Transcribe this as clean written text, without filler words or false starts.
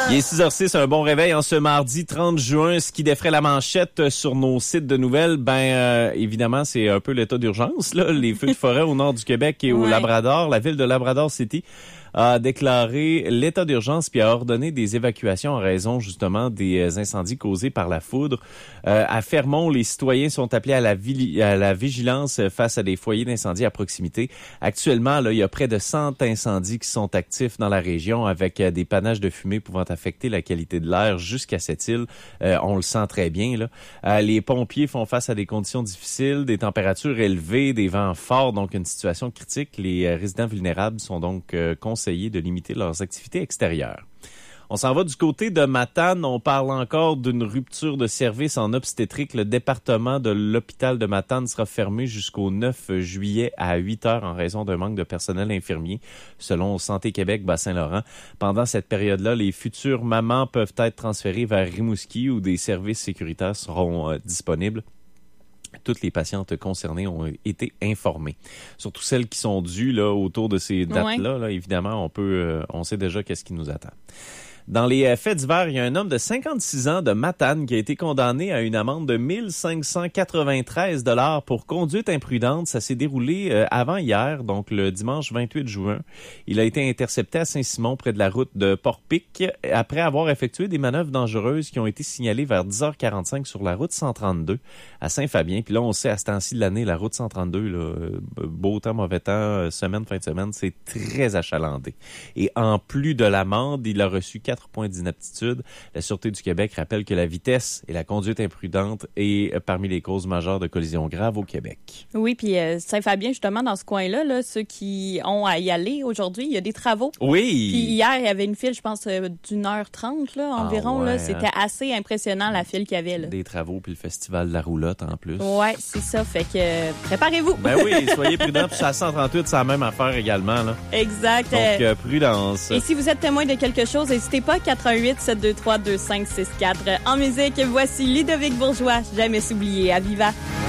Il est 6h06, un bon réveil en ce mardi 30 juin. Ce qui défrait la manchette sur nos sites de nouvelles, évidemment, c'est un peu l'état d'urgence, là. Les feux de forêt au nord du Québec et au Labrador. La ville de Labrador City a déclaré l'état d'urgence puis a ordonné des évacuations en raison justement des incendies causés par la foudre. À Fermont, les citoyens sont appelés à la vigilance face à des foyers d'incendie à proximité. Actuellement, là, il y a près de 100 incendies qui sont actifs dans la région avec des panaches de fumée pouvant affecter la qualité de l'air jusqu'à cette île. On le sent très bien, là. Les pompiers font face à des conditions difficiles, des températures élevées, des vents forts, donc une situation critique. Les résidents vulnérables sont donc conseillés de limiter leurs activités extérieures. On s'en va du côté de Matane. On parle encore d'une rupture de service en obstétrique. Le département de l'hôpital de Matane sera fermé jusqu'au 9 juillet à 8 heures en raison d'un manque de personnel infirmier, selon Santé Québec Bas-Saint-Laurent. Pendant cette période-là, les futures mamans peuvent être transférées vers Rimouski où des services sécuritaires seront disponibles. Toutes les patientes concernées ont été informées. Surtout celles qui sont dues là autour de ces dates-là. Là, évidemment, on sait déjà qu'est-ce qui nous attend. Dans les faits divers, il y a un homme de 56 ans de Matane qui a été condamné à une amende de 1 593 $ pour conduite imprudente. Ça s'est déroulé avant hier, donc le dimanche 28 juin. Il a été intercepté à Saint-Simon, près de la route de Port-Pic, après avoir effectué des manœuvres dangereuses qui ont été signalées vers 10h45 sur la route 132 à Saint-Fabien. Puis là, on sait, à ce temps-ci de l'année, la route 132, là, beau temps, mauvais temps, semaine, fin de semaine, c'est très achalandé. Et en plus de l'amende, il a reçu 4 points d'inaptitude. La Sûreté du Québec rappelle que la vitesse et la conduite imprudente est parmi les causes majeures de collisions graves au Québec. Oui, puis Saint-Fabien, justement, dans ce coin-là, là, ceux qui ont à y aller aujourd'hui, il y a des travaux. Oui! Puis hier, il y avait une file, je pense, d'1h30 là, environ. Là. C'était assez impressionnant, la file qu'il y avait. Là. Des travaux, puis le festival de la roulotte en plus. Oui, c'est ça. Fait que préparez-vous! Ben oui, soyez prudents. Puis à 138, c'est la même affaire également. Là. Exact. Donc, prudence. Et si vous êtes témoin de quelque chose, n'hésitez pas, 418-723-2564. En musique, voici Ludovic Bourgeois, Jamais s'oublier, à Viva.